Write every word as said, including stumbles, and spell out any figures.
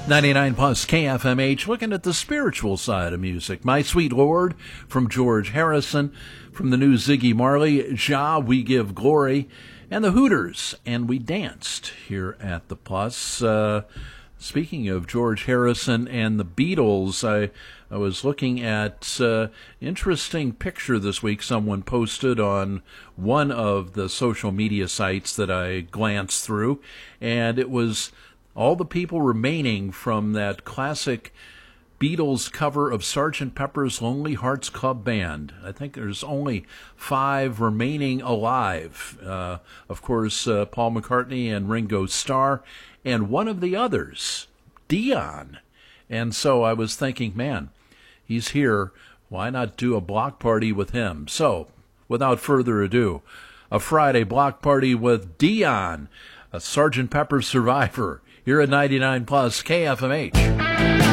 ninety-nine plus K F M H, looking at the spiritual side of music. My Sweet Lord from George Harrison, from the new Ziggy Marley, Jah, We Give Glory, and the Hooters, and We Danced here at the Plus. Uh, speaking of George Harrison and the Beatles, I, I was looking at uh, interesting picture this week someone posted on one of the social media sites that I glanced through, and it was all the people remaining from that classic Beatles cover of Sergeant Pepper's Lonely Hearts Club Band. I think there's only five remaining alive. Uh, of course, uh, Paul McCartney and Ringo Starr, and one of the others, Dion. And so I was thinking, man, he's here. Why not do a block party with him? So, without further ado, a Friday block party with Dion, a Sergeant Pepper survivor, here at ninety-nine plus K F M H.